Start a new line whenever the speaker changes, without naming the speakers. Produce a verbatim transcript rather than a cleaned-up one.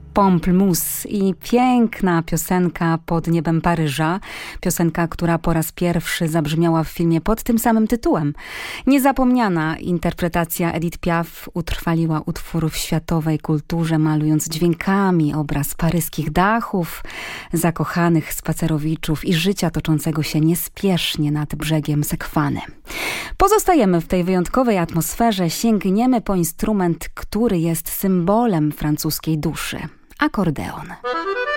Pamplemousse i piękna piosenka Pod niebem Paryża. Piosenka, która po raz pierwszy zabrzmiała w filmie pod tym samym tytułem. Niezapomniana interpretacja Edith Piaf utrwaliła utwór w światowej kulturze, malując dźwiękami obraz paryskich dachów, zakochanych spacerowiczów i życia toczącego się niespiesznie nad brzegiem Sekwany. Pozostajemy w tej wyjątkowej atmosferze, sięgniemy po instrument, który jest symbolem francuskiej duszy. Akordeon.